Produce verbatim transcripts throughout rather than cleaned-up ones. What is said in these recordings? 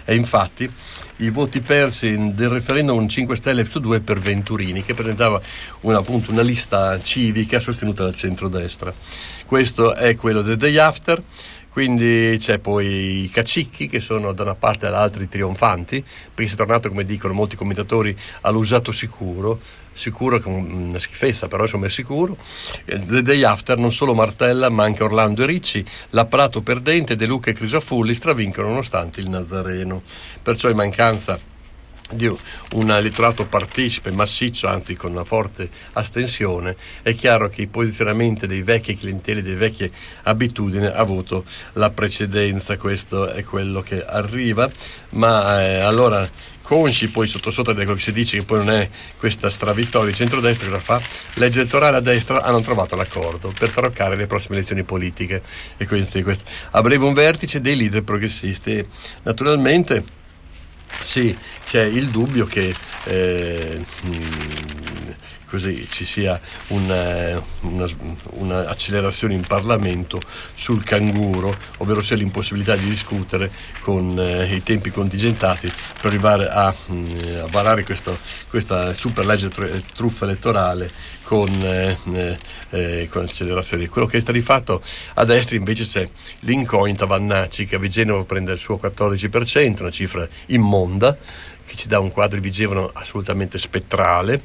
E infatti i voti persi del referendum cinque Stelle su due per Venturini, che presentava una, appunto, una lista civica sostenuta dal centrodestra. Questo è quello del day after. Quindi c'è poi i cacicchi, che sono da una parte e dall'altra i trionfanti, perché si è tornato, come dicono molti commentatori, all'usato sicuro. Sicuro che è una schifezza, però insomma è sicuro. The Day After non solo martella, ma anche Orlando e Ricci, l'apparato perdente, De Luca e Crisafulli stravincono nonostante il Nazareno. Perciò in mancanza di un elettorato partecipe massiccio, anzi con una forte astensione, è chiaro che i posizionamenti dei vecchi clienteli, delle vecchie abitudini ha avuto la precedenza. Questo è quello che arriva, ma eh, allora consci poi sotto sotto di quello che si dice, che poi non è questa stravittoria di centrodestra, cosa fa? Legge elettorale a destra hanno trovato l'accordo per taroccare le prossime elezioni politiche, e questo, questo. A breve un vertice dei leader progressisti. Naturalmente sì, c'è il dubbio che eh, mh, così ci sia una, una, una accelerazione in Parlamento sul canguro, ovvero sia l'impossibilità di discutere con eh, i tempi contingentati per arrivare a, mh, a varare questo, questa super legge tr- truffa elettorale con, eh, eh, con accelerazione. Quello che sta di fatto a destra invece c'è l'incognita Vannacci, che a Vigevano prende il suo quattordici per cento, una cifra immonda, che ci dà un quadro di Vigevano assolutamente spettrale.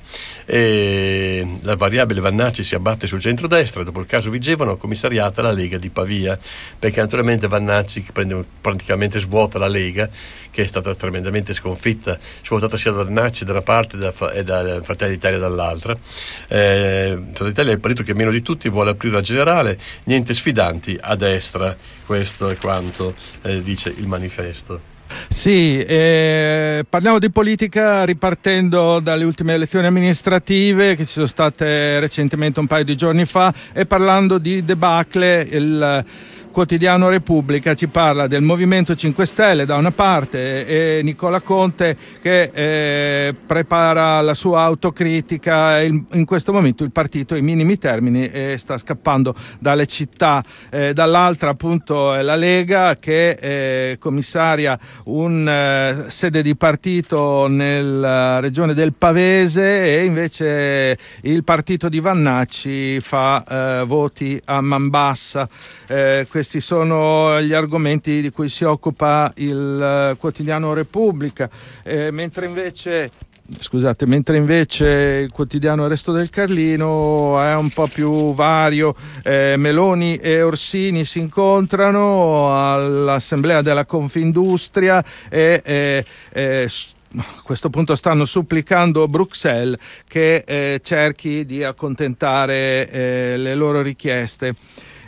E la variabile Vannacci si abbatte sul centrodestra. Dopo il caso Vigevano, commissariata la Lega di Pavia, perché naturalmente Vannacci, che prende, praticamente svuota la Lega, che è stata tremendamente sconfitta, svuotata sia da Vannacci da una parte e da Fratelli d'Italia dall'altra. Eh, Fratelli d'Italia è il partito che meno di tutti vuole aprire la generale, niente sfidanti a destra. Questo è quanto eh, dice il manifesto. Sì, eh, parliamo di politica ripartendo dalle ultime elezioni amministrative che ci sono state recentemente un paio di giorni fa, e parlando di debacle. Il quotidiano Repubblica ci parla del Movimento cinque Stelle da una parte e Nicola Conte che eh, prepara la sua autocritica. In questo momento il partito è ai minimi termini e sta scappando dalle città. Eh, dall'altra appunto è la Lega che eh, commissaria un eh, sede di partito nella regione del Pavese, e invece il partito di Vannacci fa eh, voti a man bassa. Eh, questi sono gli argomenti di cui si occupa il uh, quotidiano Repubblica, eh, mentre invece Scusate, mentre invece il quotidiano Resto del Carlino è un po' più vario. eh, Meloni e Orsini si incontrano all'assemblea della Confindustria e eh, eh, a questo punto stanno supplicando Bruxelles che eh, cerchi di accontentare eh, le loro richieste.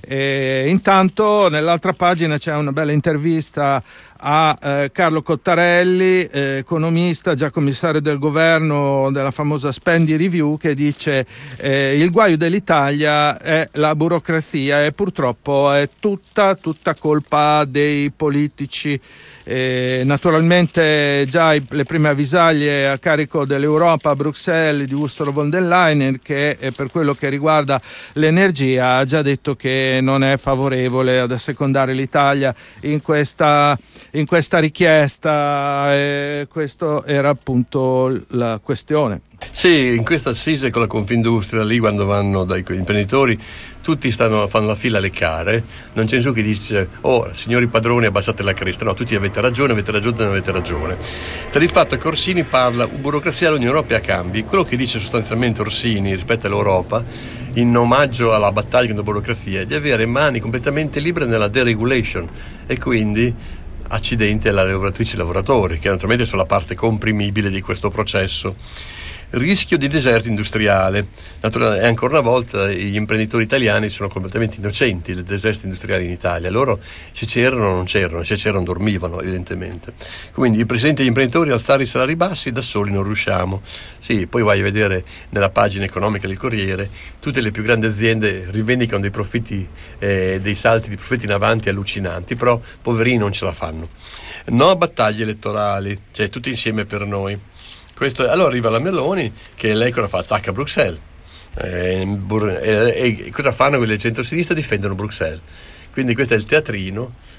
E intanto nell'altra pagina c'è una bella intervista a eh, Carlo Cottarelli, eh, economista, già commissario del governo della famosa Spendi Review, che dice eh, il guaio dell'Italia è la burocrazia e purtroppo è tutta tutta colpa dei politici. Eh, naturalmente già i, le prime avvisaglie a carico dell'Europa a Bruxelles di Ursula von der Leyen, che eh, per quello che riguarda l'energia ha già detto che non è favorevole ad assecondare l'Italia in questa, in questa richiesta. Eh, questo era appunto la questione. Sì, in questa assise con la Confindustria, lì quando vanno dai imprenditori tutti stanno, fanno la fila alle care, non c'è nessuno che dice oh signori padroni abbassate la cresta, no, tutti avete ragione, avete ragione, non avete ragione. Per il fatto che Orsini parla burocrazia, l'Unione Europea cambi, quello che dice sostanzialmente Orsini rispetto all'Europa in omaggio alla battaglia contro la burocrazia è di avere mani completamente libere nella deregulation, e quindi accidenti alla lavoratrici e lavoratori, che naturalmente sono la parte comprimibile di questo processo. Rischio di deserto industriale. Naturalmente, ancora una volta gli imprenditori italiani sono completamente innocenti del deserto industriale in Italia. Loro se c'erano non c'erano, se c'erano dormivano evidentemente. Quindi i presidenti degli imprenditori alzare i salari bassi, da soli non riusciamo. Sì, poi vai a vedere nella pagina economica del Corriere, tutte le più grandi aziende rivendicano dei profitti, eh, dei salti di profitti in avanti allucinanti, però poverini non ce la fanno. No a battaglie elettorali, cioè tutti insieme per noi. Questo, allora arriva la Meloni, che lei cosa fa? Attacca Bruxelles. Eh, e, e cosa fanno quelli del centro-sinistra? Difendono Bruxelles. Quindi questo è il teatrino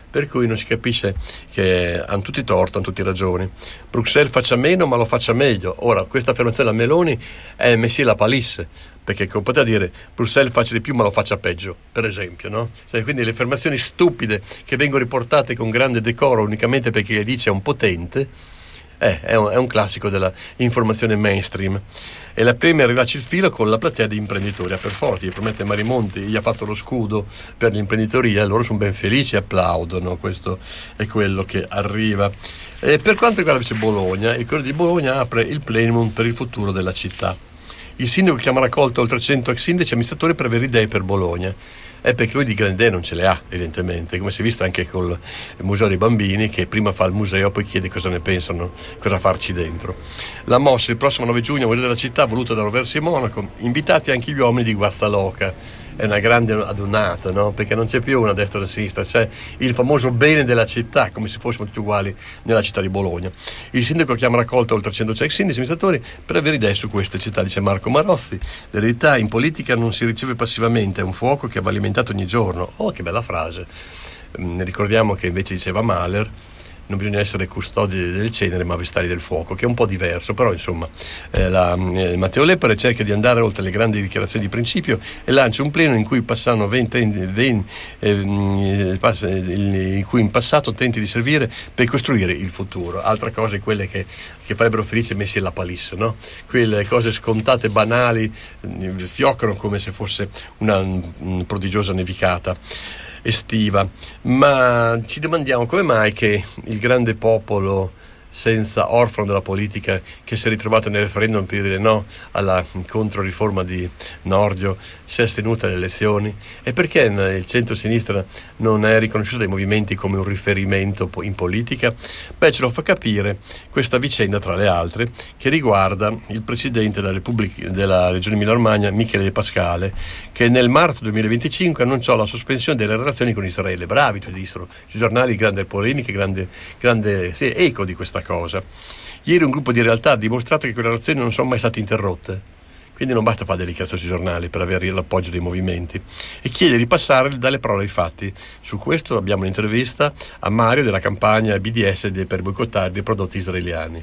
per cui non si capisce che hanno tutti torto, hanno tutti ragioni. Bruxelles faccia meno ma lo faccia meglio. Ora, questa affermazione della Meloni è messi la palisse, perché poteva dire Bruxelles faccia di più ma lo faccia peggio, per esempio, no? Cioè, quindi le affermazioni stupide che vengono riportate con grande decoro unicamente perché le dice un potente eh, è, un, è un classico della informazione mainstream. E la Premier rilascia il filo con la platea di imprenditori a perforti, gli promette Marimonti, gli ha fatto lo scudo per l'imprenditoria, loro sono ben felici e applaudono. Questo è quello che arriva. E per quanto riguarda invece Bologna, il Corriere di Bologna apre il plenum per il futuro della città. Il sindaco chiama raccolta oltre cento ex sindaci e amministratori per avere idee per Bologna. È perché lui di grandi idee non ce le ha, evidentemente, come si è visto anche col Museo dei Bambini, che prima fa il museo, poi chiede cosa ne pensano, cosa farci dentro. La mossa il prossimo nove giugno al Museo della Città, voluta da Roversi e Monaco, invitati anche gli uomini di Guastaloca. È una grande adunata, no? Perché non c'è più una destra e una sinistra, c'è il famoso bene della città, come se fossimo tutti uguali nella città di Bologna. Il sindaco chiama raccolta oltre cento ex sindaci e amministratori per avere idee su queste città, dice Marco Marozzi. L'eredità in politica non si riceve passivamente, è un fuoco che va alimentato ogni giorno. Oh, che bella frase. Mm, ricordiamo che invece diceva Mahler, non bisogna essere custodi del cenere ma vestali del fuoco, che è un po' diverso, però insomma eh, la, eh, Matteo Lepore cerca di andare oltre le grandi dichiarazioni di principio e lancia un pleno in cui passano venti, venti eh, in cui in passato tenti di servire per costruire il futuro. Altra cosa è quelle che, che farebbero felice messi alla palisse, no? Quelle cose scontate, banali, fioccano come se fosse una, una prodigiosa nevicata estiva. Ma ci domandiamo come mai che il grande popolo senza orfano della politica, che si è ritrovato nel referendum per dire no alla controriforma di Nordio, si è astenuta alle elezioni, e perché il centro-sinistra non è riconosciuto dai movimenti come un riferimento in politica? Beh, ce lo fa capire questa vicenda, tra le altre, che riguarda il presidente della Repubblica della Regione Emilia-Romagna, Michele De Pascale, che nel marzo duemilaventicinque annunciò la sospensione delle relazioni con Israele. Bravi, tu dissero sui giornali, grande polemica, grande, grande sì, eco di questa cosa. Ieri un gruppo di realtà ha dimostrato che quelle relazioni non sono mai state interrotte, quindi non basta fare delle dichiarazioni sui giornali per avere l'appoggio dei movimenti, e chiede di passare dalle parole ai fatti. Su questo abbiamo un'intervista a Mario della campagna B D S per boicottare i prodotti israeliani.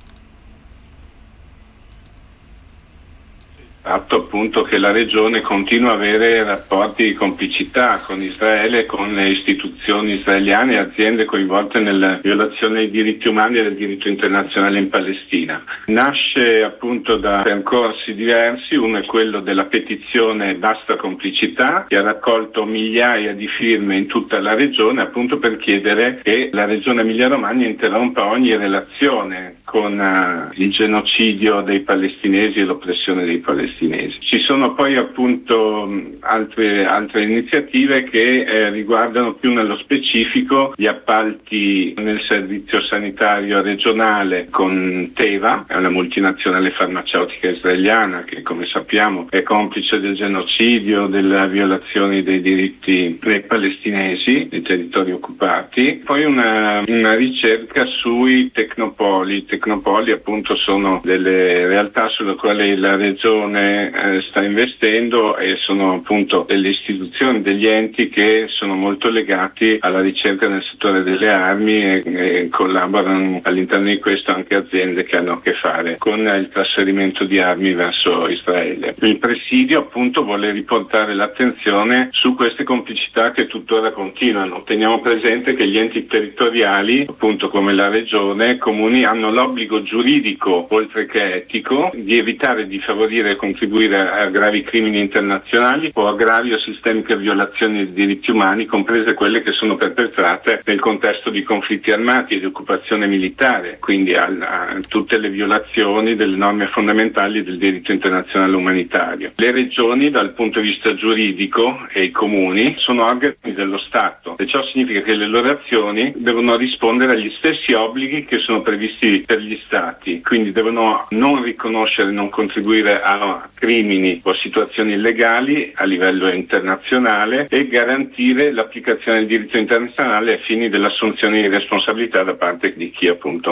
Fatto appunto che la regione continua a avere rapporti di complicità con Israele, con le istituzioni israeliane e aziende coinvolte nella violazione dei diritti umani e del diritto internazionale in Palestina. Nasce appunto da percorsi diversi, uno è quello della petizione Basta complicità, che ha raccolto migliaia di firme in tutta la regione appunto per chiedere che la regione Emilia-Romagna interrompa ogni relazione con uh, il genocidio dei palestinesi e l'oppressione dei palestinesi. Ci sono poi appunto altre, altre iniziative che eh, riguardano più nello specifico gli appalti nel servizio sanitario regionale con Teva, è una multinazionale farmaceutica israeliana che, come sappiamo, è complice del genocidio, della violazione dei diritti dei palestinesi, dei territori occupati. Poi una, una ricerca sui tecnopoli. I tecnopoli appunto sono delle realtà sulle quali la regione Eh, sta investendo e sono appunto delle istituzioni, degli enti che sono molto legati alla ricerca nel settore delle armi e, e collaborano all'interno di questo anche aziende che hanno a che fare con il trasferimento di armi verso Israele. Il presidio appunto vuole riportare l'attenzione su queste complicità che tuttora continuano. Teniamo presente che gli enti territoriali, appunto come la regione, comuni, hanno l'obbligo giuridico oltre che etico di evitare di favorire con contribuire a gravi crimini internazionali o a gravi o sistemiche violazioni dei diritti umani, comprese quelle che sono perpetrate nel contesto di conflitti armati e di occupazione militare, quindi a, a tutte le violazioni delle norme fondamentali del diritto internazionale umanitario. Le regioni, dal punto di vista giuridico, e i comuni sono organi dello Stato, e ciò significa che le loro azioni devono rispondere agli stessi obblighi che sono previsti per gli Stati, quindi devono non riconoscere, non contribuire a crimini o situazioni illegali a livello internazionale e garantire l'applicazione del diritto internazionale ai fini dell'assunzione di responsabilità da parte di chi appunto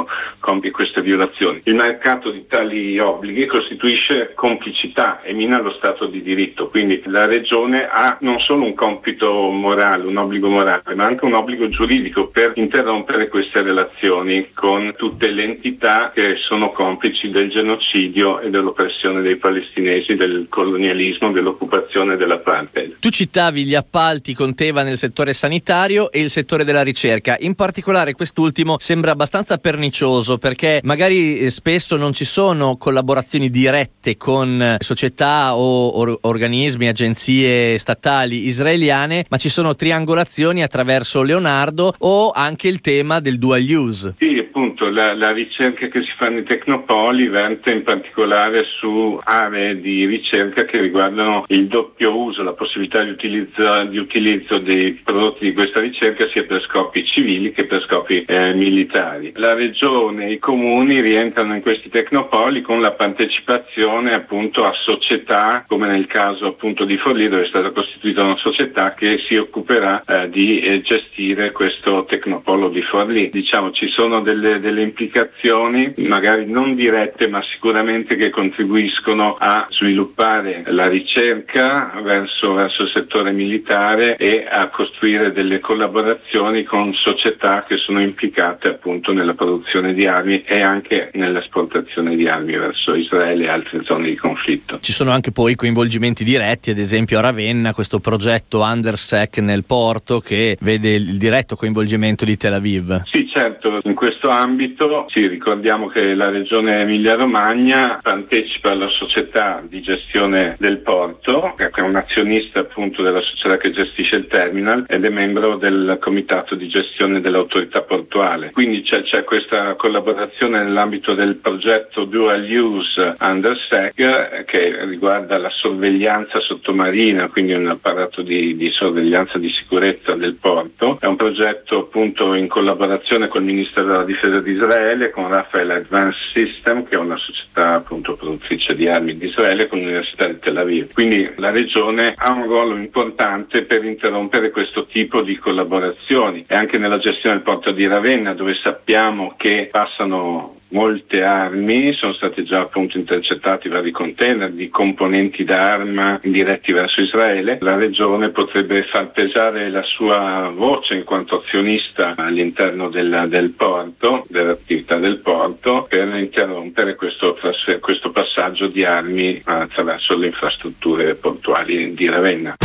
compie queste violazioni. Il mancato di tali obblighi costituisce complicità e mina lo Stato di diritto, quindi la Regione ha non solo un compito morale, un obbligo morale, ma anche un obbligo giuridico per interrompere queste relazioni con tutte le entità che sono complici del genocidio e dell'oppressione dei palestinesi, del colonialismo, dell'occupazione dell'apartheid. Tu citavi gli appalti con Teva nel settore sanitario e il settore della ricerca. In particolare quest'ultimo sembra abbastanza pernicioso, perché magari spesso non ci sono collaborazioni dirette con società o or- organismi, agenzie statali israeliane, ma ci sono triangolazioni attraverso Leonardo o anche il tema del dual use. Sì, appunto, la, la ricerca che si fa nei tecnopoli verte in particolare su aree di ricerca che riguardano il doppio uso, la possibilità di utilizzo, di utilizzo dei prodotti di questa ricerca sia per scopi civili che per scopi eh, militari. La regione e i comuni rientrano in questi tecnopoli con la partecipazione appunto a società, come nel caso appunto di Forlì, dove è stata costituita una società che si occuperà eh, di eh, gestire questo tecnopolo di Forlì. Diciamo, ci sono delle, delle implicazioni magari non dirette, ma sicuramente che contribuiscono a sviluppare la ricerca verso, verso il settore militare e a costruire delle collaborazioni con società che sono implicate appunto nella produzione di armi e anche nell'esportazione di armi verso Israele e altre zone di conflitto. Ci sono anche poi coinvolgimenti diretti, ad esempio a Ravenna, questo progetto Undersec nel porto che vede il diretto coinvolgimento di Tel Aviv. Sì, certo, in questo ambito sì, ricordiamo che la regione Emilia-Romagna partecipa alla società di gestione del porto, che è un azionista appunto della società che gestisce il terminal ed è membro del comitato di gestione dell'autorità portuale. Quindi c'è, c'è questa collaborazione nell'ambito del progetto Dual Use Undersec che riguarda la sorveglianza sottomarina, quindi un apparato di, di sorveglianza di sicurezza del porto. È un progetto appunto in collaborazione col Ministero della Difesa di Israele, con Rafael Advanced System, che è una società appunto produttrice di armi di Israele, con l'Università di Tel Aviv. Quindi la regione ha un ruolo importante per interrompere questo tipo di collaborazioni e anche nella gestione del porto di Ravenna, dove sappiamo che passano molte armi, sono stati già appunto intercettati vari container di componenti d'arma diretti verso Israele. La regione potrebbe far pesare la sua voce in quanto azionista all'interno del, del porto, dell'attività del porto, per interrompere questo, trasfer- questo passaggio di armi attraverso le infrastrutture portuali di Ravenna.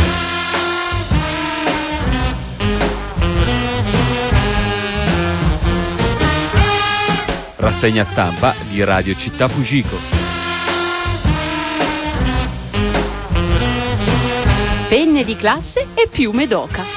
Rassegna stampa di Radio Città Fujiko. Penne di classe e piume d'oca.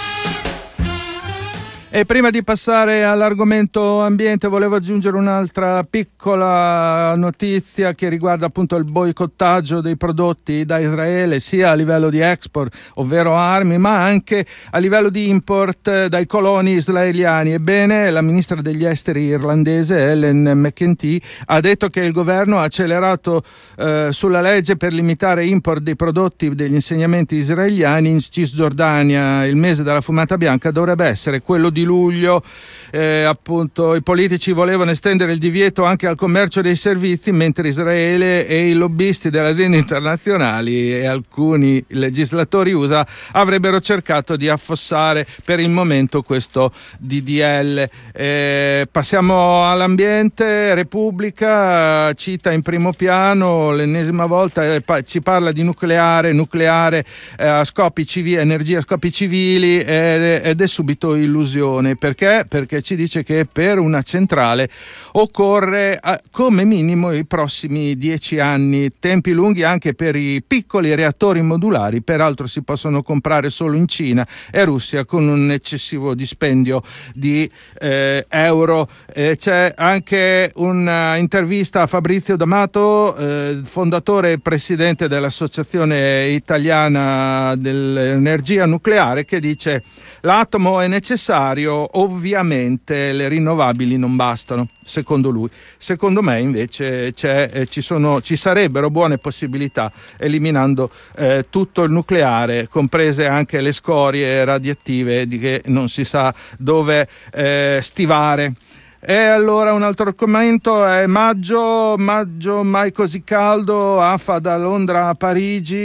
E prima di passare all'argomento ambiente volevo aggiungere un'altra piccola notizia che riguarda appunto il boicottaggio dei prodotti da Israele, sia a livello di export, ovvero armi, ma anche a livello di import dai coloni israeliani. Ebbene, la ministra degli esteri irlandese Ellen McEntee ha detto che il governo ha accelerato eh, sulla legge per limitare import dei prodotti degli insegnamenti israeliani in Cisgiordania. Il mese della fumata bianca dovrebbe essere quello di luglio. Eh, appunto i politici volevano estendere il divieto anche al commercio dei servizi, mentre Israele e i lobbisti delle aziende internazionali e alcuni legislatori U S A avrebbero cercato di affossare per il momento questo D D L. Eh, passiamo all'ambiente. Repubblica cita in primo piano l'ennesima volta, eh, pa- ci parla di nucleare, nucleare eh, a scopi civili, energia a scopi civili, eh, ed è subito illusione. Perché? Perché ci dice che per una centrale occorre eh, come minimo i prossimi dieci anni, tempi lunghi anche per i piccoli reattori modulari, peraltro si possono comprare solo in Cina e Russia con un eccessivo dispendio di eh, euro. Eh, c'è anche un'intervista a Fabrizio D'Amato, eh, fondatore e presidente dell'Associazione Italiana dell'Energia Nucleare, che dice: l'atomo è necessario, ovviamente le rinnovabili non bastano, secondo lui. Secondo me invece c'è, eh, ci, sono, ci sarebbero buone possibilità, eliminando eh, tutto il nucleare, comprese anche le scorie radioattive di che non si sa dove eh, stivare. E allora un altro commento è maggio, maggio mai così caldo, afa da Londra a Parigi,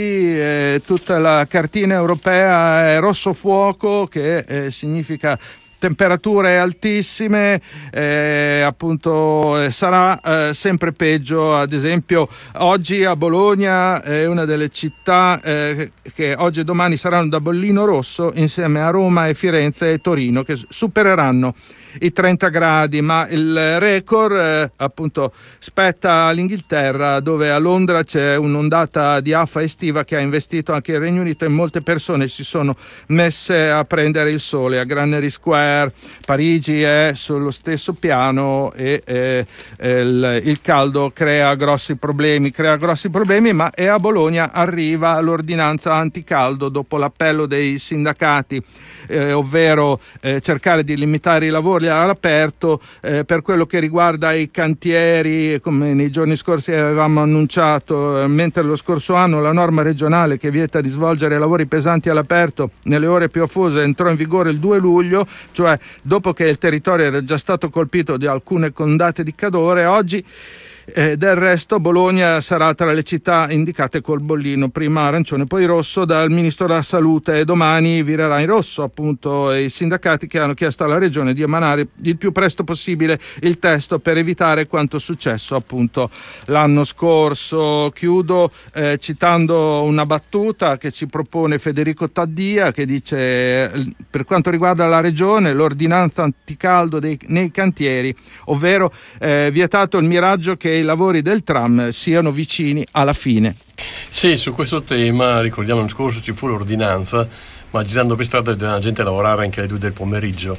e tutta la cartina europea è rosso fuoco, che eh, significa temperature altissime, eh, appunto eh, sarà eh, sempre peggio. Ad esempio oggi a Bologna è una delle città eh, che oggi e domani saranno da bollino rosso, insieme a Roma e Firenze e Torino, che supereranno i trenta gradi, ma il record eh, appunto spetta all'Inghilterra, dove a Londra c'è un'ondata di afa estiva che ha investito anche il Regno Unito e molte persone si sono messe a prendere il sole a Granary Square. Parigi è sullo stesso piano e eh, il, il caldo crea grossi problemi, crea grossi problemi, ma e a Bologna arriva l'ordinanza anticaldo dopo l'appello dei sindacati, eh, ovvero eh, cercare di limitare i lavori all'aperto. Eh, per quello che riguarda i cantieri, come nei giorni scorsi avevamo annunciato, eh, mentre lo scorso anno la norma regionale che vieta di svolgere lavori pesanti all'aperto nelle ore più affuse entrò in vigore il due luglio, cioè dopo che il territorio era già stato colpito di alcune ondate di calore, oggi Eh, del resto Bologna sarà tra le città indicate col bollino, prima arancione poi rosso dal Ministro della Salute, e domani virerà in rosso appunto i sindacati che hanno chiesto alla Regione di emanare il più presto possibile il testo per evitare quanto successo appunto l'anno scorso. Chiudo eh, citando una battuta che ci propone Federico Taddia, che dice: per quanto riguarda la Regione, l'ordinanza anticaldo dei, nei cantieri, ovvero eh, vietato il miraggio che i lavori del tram siano vicini alla fine. Sì, su questo tema ricordiamo l'anno scorso ci fu l'ordinanza, ma girando per strada la gente lavorare anche alle due del pomeriggio.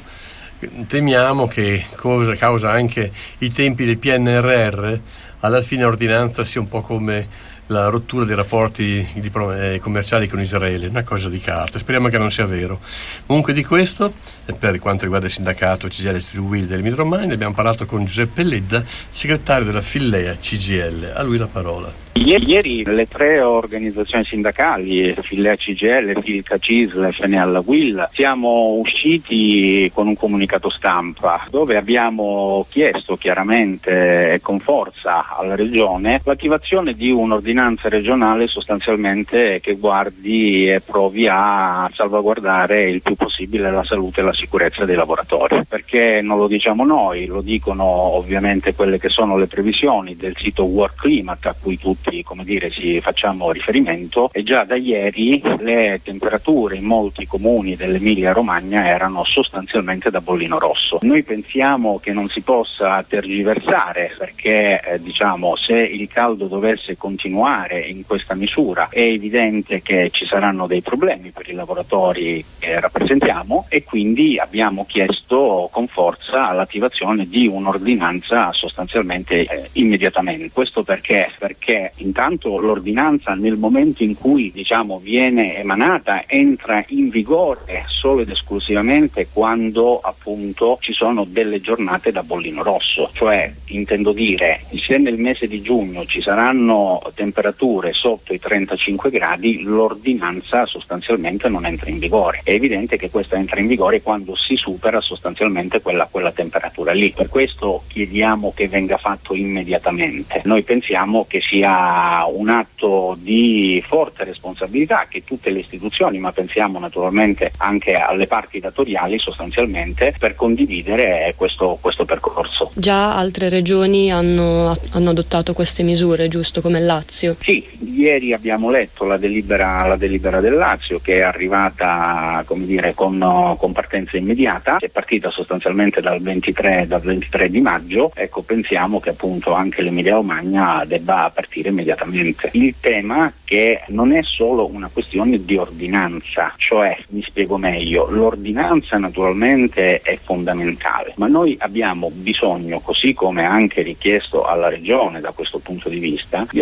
Temiamo che, cosa causa anche i tempi del P N R R, alla fine l'ordinanza sia un po' come la rottura dei rapporti commerciali con Israele, una cosa di carta. Speriamo che non sia vero. Comunque di questo, per quanto riguarda il sindacato C G I L Steel Wheel dell'Emilia Romagna, abbiamo parlato con Giuseppe Ledda, segretario della Fillea C G I L. A lui la parola. Ieri le tre organizzazioni sindacali, Fillea C G I L, Filca C I S L e Fenel W I L, siamo usciti con un comunicato stampa dove abbiamo chiesto chiaramente e con forza alla Regione l'attivazione di un'ordinanza regionale sostanzialmente che guardi e provi a salvaguardare il più possibile la salute e la sicurezza dei lavoratori, perché non lo diciamo noi, lo dicono ovviamente quelle che sono le previsioni del sito World Climate a cui tutti, come dire, ci facciamo riferimento, e già da ieri le temperature in molti comuni dell'Emilia Romagna erano sostanzialmente da bollino rosso. Noi pensiamo che non si possa tergiversare, perché eh, diciamo se il caldo dovesse continuare in questa misura è evidente che ci saranno dei problemi per i lavoratori che rappresentiamo, e quindi abbiamo chiesto con forza l'attivazione di un'ordinanza sostanzialmente eh, immediatamente. Questo perché? Perché intanto l'ordinanza nel momento in cui diciamo viene emanata entra in vigore solo ed esclusivamente quando appunto ci sono delle giornate da bollino rosso, cioè intendo dire se nel mese di giugno ci saranno temperature sotto i trentacinque gradi, l'ordinanza sostanzialmente non entra in vigore. È evidente che questa entra in vigore quando si supera sostanzialmente quella, quella temperatura lì. Per questo chiediamo che venga fatto immediatamente. Noi pensiamo che sia un atto di forte responsabilità che tutte le istituzioni, ma pensiamo naturalmente anche alle parti datoriali sostanzialmente, per condividere questo, questo percorso. Già altre regioni hanno, hanno adottato queste misure, giusto, come il Lazio? Sì, ieri abbiamo letto la delibera, la delibera del Lazio, che è arrivata, come dire, con, con partenza immediata, è partita sostanzialmente dal ventitré, dal ventitré di maggio. Ecco, pensiamo che appunto anche l'Emilia Romagna debba partire immediatamente. Il tema che non è solo una questione di ordinanza, cioè, mi spiego meglio, l'ordinanza naturalmente è fondamentale, ma noi abbiamo bisogno, così come anche richiesto alla Regione da questo punto di vista, di avere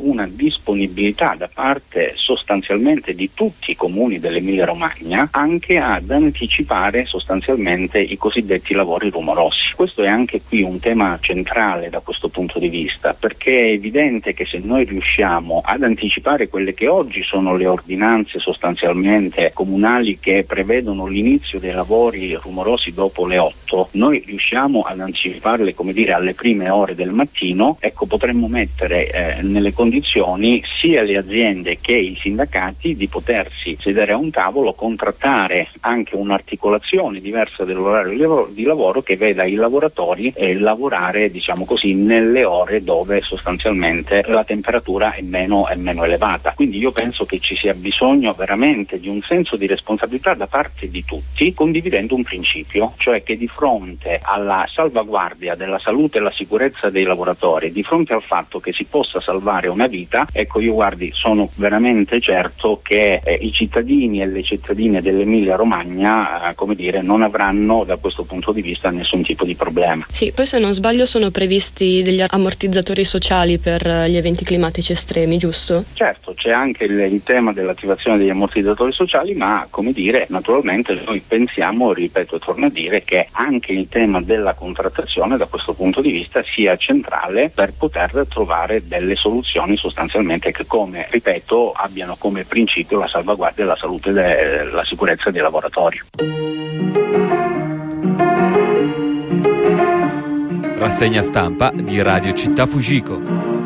una disponibilità da parte sostanzialmente di tutti i comuni dell'Emilia Romagna anche ad anticipare sostanzialmente i cosiddetti lavori rumorosi. Questo è anche qui un tema centrale da questo punto di vista, perché è evidente che se noi riusciamo ad anticipare quelle che oggi sono le ordinanze sostanzialmente comunali che prevedono l'inizio dei lavori rumorosi dopo le otto, noi riusciamo ad anticiparle, come dire, alle prime ore del mattino, ecco, potremmo mettere eh, nelle condizioni sia le aziende che i sindacati di potersi sedere a un tavolo, contrattare anche un'articolazione diversa dell'orario di lavoro che veda i lavoratori eh, lavorare, diciamo così, nelle ore dove sostanzialmente la temperatura è meno, è meno elevata. Quindi io penso che ci sia bisogno veramente di un senso di responsabilità da parte di tutti, condividendo un principio, cioè che di fronte alla salvaguardia della salute e la sicurezza dei lavoratori, di fronte al fatto che si possa salvare una vita, ecco, io guardi, sono veramente certo che eh, i cittadini e le cittadine dell'Emilia Romagna, eh, come dire, non avranno da questo punto di vista nessun tipo di problema. Sì, poi se non sbaglio sono previsti degli ammortizzatori sociali per gli eventi climatici estremi, giusto? Certo, c'è anche il, il tema dell'attivazione degli ammortizzatori sociali, ma come dire, naturalmente noi pensiamo, ripeto e torno a dire, che anche il tema della contrattazione da questo punto di vista sia centrale per poter trovare delle soluzioni sostanzialmente che, come ripeto, abbiano come principio la salvaguardia della salute e la sicurezza dei lavoratori. Rassegna stampa di Radio Città Fujiko.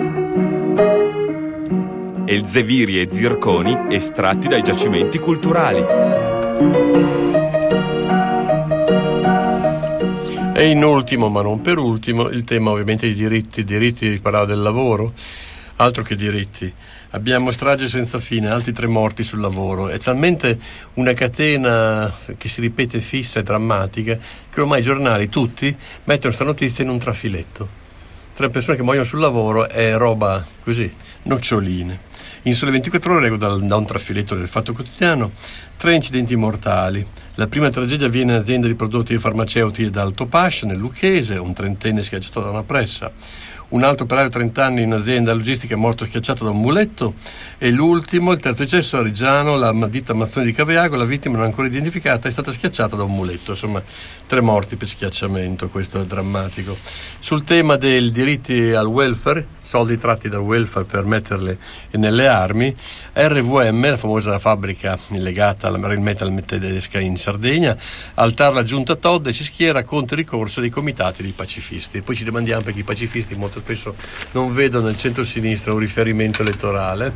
Elzeviri e zirconi estratti dai giacimenti culturali. E in ultimo, ma non per ultimo, il tema ovviamente dei diritti, diritti parlava del lavoro, altro che diritti. Abbiamo strage senza fine, altri tre morti sul lavoro. È talmente una catena che si ripete fissa e drammatica che ormai i giornali tutti mettono questa notizia in un trafiletto. Tre persone che muoiono sul lavoro è roba così, noccioline. In sole ventiquattro ore, da, da un trafiletto del Fatto Quotidiano, tre incidenti mortali. La prima tragedia avviene in azienda di prodotti farmaceutici ad Alto Pascio, nel Lucchese, un trentenne schiacciato da una pressa. Un altro operaio di trenta anni in un'azienda logistica è morto schiacciato da un muletto. E l'ultimo, il terzo decesso a Reggiano, la ditta Mazzoni di Caveago, la vittima non ancora identificata, è stata schiacciata da un muletto. Insomma, tre morti per schiacciamento, questo è drammatico. Sul tema dei diritti al welfare, soldi tratti dal welfare per metterle nelle armi, R V M, la famosa fabbrica legata alla Rail Metal tedesca in Sardegna, altara la giunta Todd e si schiera contro il ricorso dei comitati dei pacifisti. Poi ci domandiamo perché i pacifisti molto spesso non vedono nel centro-sinistra un riferimento elettorale.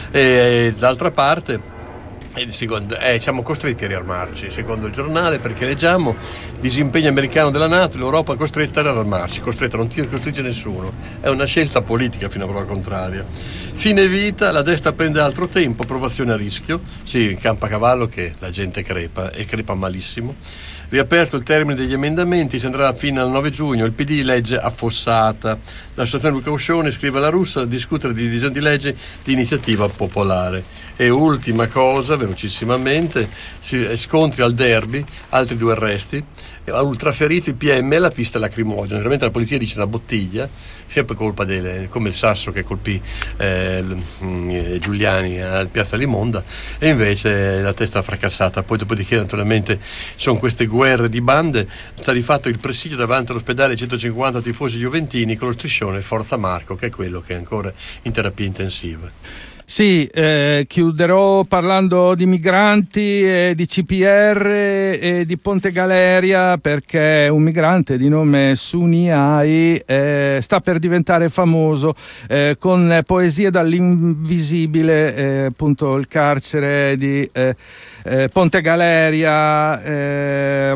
E d'altra parte E secondo, eh, siamo costretti a riarmarci, secondo il giornale, perché leggiamo disimpegno americano della NATO, l'Europa è costretta a riarmarsi, costretta, non ti costringe nessuno, è una scelta politica fino a prova contraria. Fine vita, la destra prende altro tempo, approvazione a rischio, sì, in campo a cavallo che la gente crepa e crepa malissimo. Riaperto il termine degli emendamenti, si andrà fino al nove giugno, il P D legge affossata. L'associazione Luca Uscione scrive alla Russa a discutere di disegno di legge di iniziativa popolare. E ultima cosa, velocissimamente, si scontri al Derby, altri due arresti, ultraferiti il P M e la pista lacrimogena. Veramente la polizia dice una bottiglia, sempre colpa delle, come il sasso che colpì eh, Giuliani a Piazza Limonda, e invece la testa fracassata. Poi dopodiché naturalmente sono queste guerre di bande. Sta di fatto il presidio davanti all'ospedale, centocinquanta tifosi juventini con lo striscione Forza Marco, che è quello che è ancora in terapia intensiva. Sì, eh, chiuderò parlando di migranti, e di C P R e di Ponte Galeria, perché un migrante di nome Suni Ai eh, sta per diventare famoso eh, con poesie dall'invisibile, eh, appunto il carcere di eh, eh, Ponte Galeria, eh,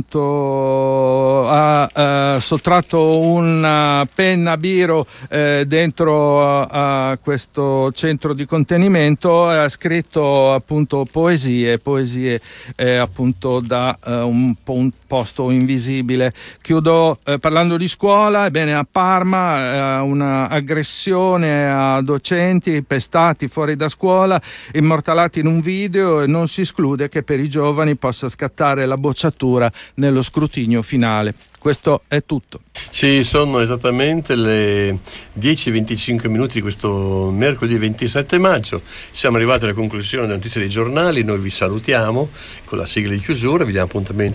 appunto ha eh, sottratto una penna biro eh, dentro a, a questo centro di contenimento, ha scritto appunto poesie, poesie eh, appunto da eh, un, po', un nascosto o invisibile. Chiudo eh, parlando di scuola. Ebbene, a Parma eh, una aggressione a docenti pestati fuori da scuola, immortalati in un video, e non si esclude che per i giovani possa scattare la bocciatura nello scrutinio finale. Questo è tutto. Sì, sono esattamente le dieci e venticinque minuti di questo mercoledì ventisette maggio. Siamo arrivati alla conclusione delle notizie dei giornali. Noi vi salutiamo con la sigla di chiusura, vi diamo appuntamento